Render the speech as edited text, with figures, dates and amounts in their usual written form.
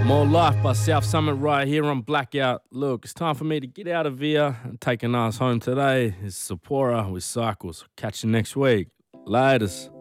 More Life by South Summit right here on Blackout. Look, it's time for me to get out of here and take a nice home today. It's Sephora with Cycles. Catch you next week. Laters.